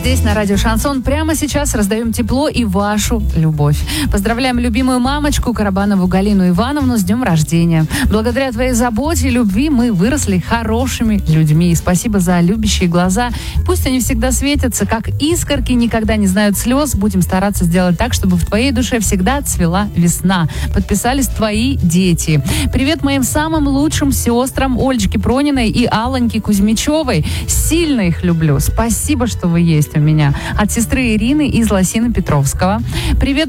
здесь, на радио «Шансон», прямо сейчас раздаем тепло и вашу любовь. Поздравляем любимую мамочку Карабанову Галину Ивановну с днем рождения. Благодаря твоей заботе и любви мы выросли хорошими людьми. Спасибо за любящие глаза. Пусть они всегда светятся, как искорки, никогда не знают слез. Будем стараться сделать так, чтобы в твоей душе всегда цвела весна. Подписались твои дети. Привет моим самым лучшим сестрам Ольчке Прониной и Аллоньке Кузьмичевой. Сильно их люблю. Спасибо, что вы есть у меня. От сестры Ирины из Лосино-Петровского. Привет